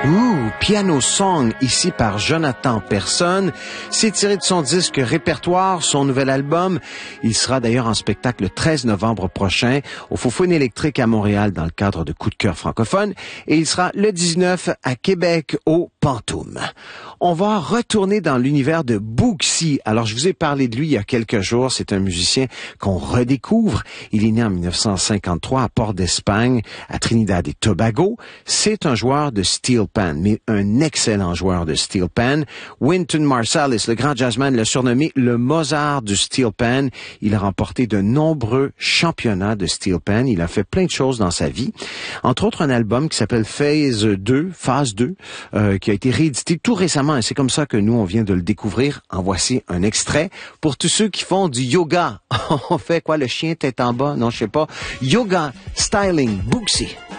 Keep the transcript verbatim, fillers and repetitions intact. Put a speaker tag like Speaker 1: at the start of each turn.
Speaker 1: Ouh, Piano Song, ici par Jonathan Persson. C'est tiré de son disque Répertoire, son nouvel album. Il sera d'ailleurs en spectacle le treize novembre prochain au Faux-Foune électrique à Montréal dans le cadre de Coup de cœur francophone. Et il sera le dix-neuf à Québec au Pantoum. On va retourner dans l'univers de Booksy. Alors, je vous ai parlé de lui il y a quelques jours. C'est un musicien qu'on redécouvre. Il est né en dix-neuf cent cinquante-trois à Port d'Espagne, à Trinidad et Tobago. C'est un joueur de steel pan, mais un excellent joueur de steel pan. Wynton Marsalis, le grand jazzman, l'a surnommé le Mozart du steel pan. Il a remporté de nombreux championnats de steel pan. Il a fait plein de choses dans sa vie. Entre autres, un album qui s'appelle Phase deux, Phase deux, euh, qui a été réédité tout récemment. Et c'est comme ça que nous, on vient de le découvrir. En voici un extrait. Pour tous ceux qui font du yoga, on fait quoi, le chien tête en bas? Non, je sais pas. Yoga, styling, Booksy.